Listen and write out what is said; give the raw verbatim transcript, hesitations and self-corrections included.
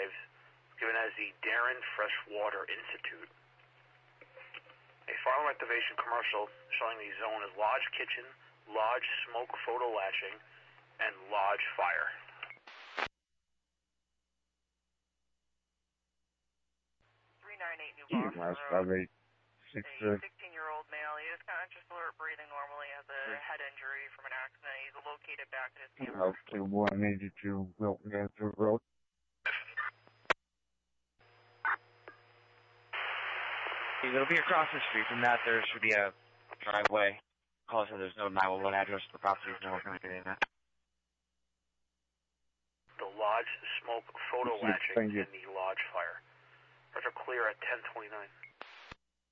five, given as the Darren Freshwater Institute. A farm activation commercial showing the zone as Lodge Kitchen, Lodge Smoke Photo Latching, and Lodge Fire. three nine eight New Boston Road. A sixteen-year-old male. He has conscious, alert, breathing normally, has a head injury from an accident. He's located back in his camera. Okay, one eighty-two Wilton Avenue Road. It'll be across the street from that. There should be a driveway. Call us, there's no nine one one address to the property. No, we're going to get in that. The Lodge Smoke Photo Latching and the Lodge Fire. Roger, clear at ten twenty-nine.